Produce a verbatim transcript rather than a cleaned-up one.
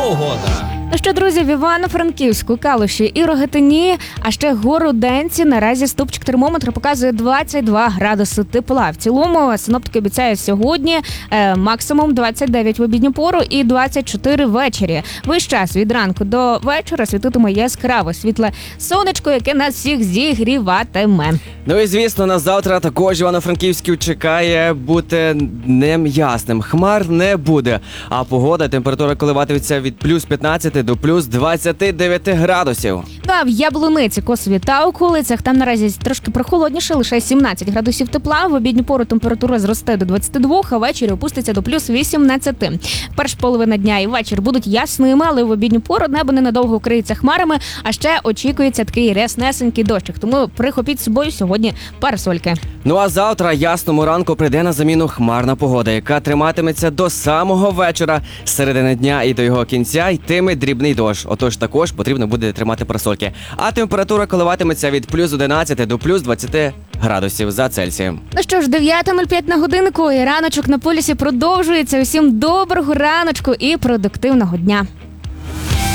погода. Ну що, друзі, в Івано-Франківську, Калуші і Рогатині, а ще Городенці наразі стопчик термометра показує двадцять два градуси тепла. В цілому синоптики обіцяють сьогодні е, максимум двадцять дев'ять в обідню пору і двадцять чотири ввечері. Весь час від ранку до вечора світитиме яскраво світле сонечко, яке нас всіх зігріватиме. Ну і звісно, на завтра також Івано-Франківську чекає бути днем ясним. Хмар не буде, а погода, температура коливатиметься від плюс п'ятнадцяти до плюс двадцяти дев'яти градусів. Ну, а в Яблуниці, Косові та околицях там наразі трошки прохолодніше, лише сімнадцять градусів тепла. В обідню пору температура зросте до двадцяти двох, а ввечері опуститься до плюс вісімнадцяти. Перша половина дня і вечір будуть ясними, але в обідню пору небо ненадовго вкриється хмарами, а ще очікується такий ряснесенький дощик. Тому прихопіть з собою сьогодні парасольки. Ну а завтра ясному ранку прийде на заміну хмарна погода, яка триматиметься до самого вечора. З середини дня і до його кінця йтиме дрібний дощ. Отож також потрібно буде тримати парасольки. А температура коливатиметься від плюс одинадцяти до плюс двадцяти градусів за Цельсієм. Ну що ж, дев'ята нуль п'ять на годинку і раночок на полюсі продовжується. Усім доброго раночку і продуктивного дня.